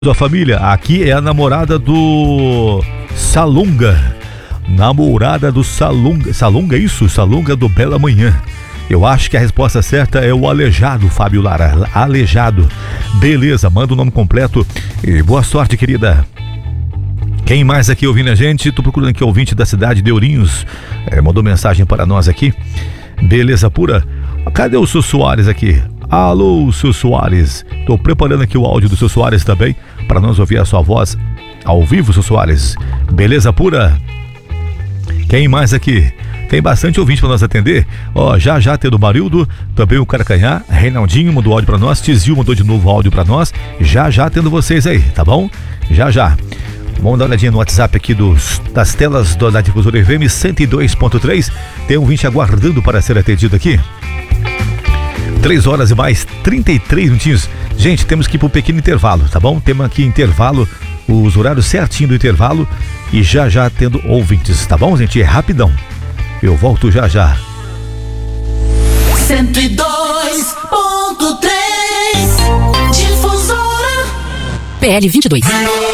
A família, aqui é a namorada do Salunga. Namorada do Salunga. Salunga, é isso? Salunga do Bela Manhã. Eu acho que a resposta certa é o Aleijado, Fábio Lara. Aleijado. Beleza, manda o nome completo e boa sorte, querida. Quem mais aqui ouvindo a gente? Tô procurando aqui ouvinte da cidade de Ourinhos. Mandou mensagem para nós aqui. Beleza pura. Cadê o seu Soares aqui? Alô, seu Soares. Tô preparando aqui o áudio do seu Soares também, para nós ouvir a sua voz ao vivo, seu Soares. Beleza pura? Quem mais aqui? Tem bastante ouvinte para nós atender. Já tem do Marildo, também o Caracanhá, Reinaldinho mandou áudio para nós, Tizil mandou de novo áudio para nós. Já tendo vocês aí, tá bom? Já. Vamos dar uma olhadinha no WhatsApp aqui das telas da Difusora FM 102.3. Tem um ouvinte aguardando para ser atendido aqui. 3 horas e mais 33 minutinhos. Gente, temos que ir para um pequeno intervalo, tá bom? Temos aqui intervalo, os horários certinho do intervalo e já tendo ouvintes, tá bom, gente? É rapidão. Eu volto já. 102.3 Difusora PL 22.